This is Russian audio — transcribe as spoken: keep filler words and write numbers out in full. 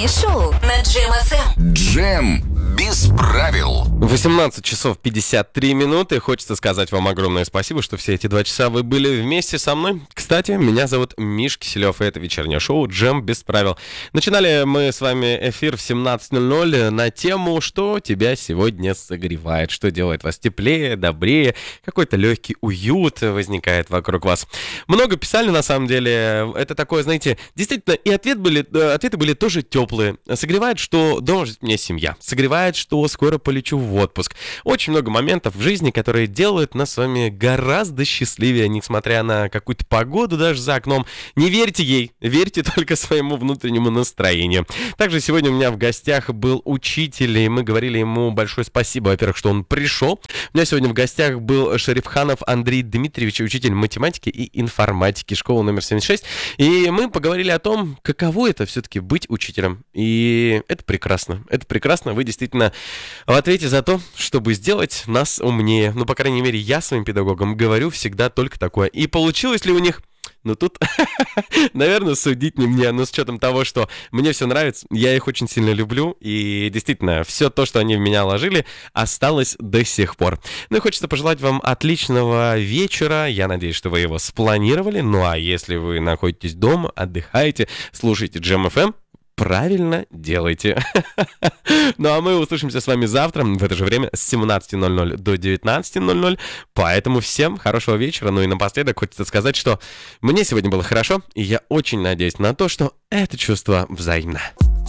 Вечернее шоу на Джем эф эм. Джем без правил. восемнадцать часов пятьдесят три минуты. Хочется сказать вам огромное спасибо, что все эти два часа вы были вместе со мной. Кстати, меня зовут Миш Киселев, и это вечернее шоу «Джем без правил». Начинали мы с вами эфир в семнадцать ноль ноль на тему, что тебя сегодня согревает, что делает вас теплее, добрее, какой-то легкий уют возникает вокруг вас. Много писали, на самом деле. Это такое, знаете, действительно, и ответ были, ответы были тоже теплые. Согревает, что дома ждет меня семья. Согревает, что скоро полечу в отпуск. Очень много моментов в жизни, которые делают нас с вами гораздо счастливее, несмотря на какую-то погоду даже за окном. Не верьте ей, верьте только своему внутреннему настроению. Также сегодня у меня в гостях был учитель, и мы говорили ему большое спасибо, во-первых, что он пришел. У меня сегодня в гостях был Шарифханов Андрей Дмитриевич, учитель математики и информатики, школа номер семьдесят шесть. И мы поговорили о том, каково это все-таки быть учителем. И это прекрасно. Это прекрасно. Вы действительно в ответе за то, чтобы сделать нас умнее. Ну, по крайней мере, я своим педагогам говорю всегда только такое. И получилось ли у них? Ну, тут, наверное, судить не мне, но с учетом того, что мне все нравится, я их очень сильно люблю, и действительно, все то, что они в меня ложили, осталось до сих пор. Ну и хочется пожелать вам отличного вечера, я надеюсь, что вы его спланировали, ну а если вы находитесь дома, отдыхаете, слушайте Джем эф эм, правильно делайте. Ну а мы услышимся с вами завтра в это же время с семнадцати ноль ноль до девятнадцати ноль ноль. Поэтому всем хорошего вечера. Ну и напоследок хочется сказать, что мне сегодня было хорошо, и я очень надеюсь на то, что это чувство взаимно.